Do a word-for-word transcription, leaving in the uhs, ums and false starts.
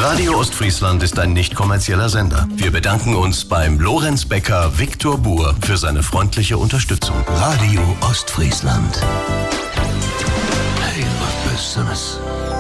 Radio Ostfriesland ist ein nicht kommerzieller Sender. Wir bedanken uns beim Lorenz Becker Viktor Buhr für seine freundliche Unterstützung. Radio Ostfriesland. Hey, was Besseres.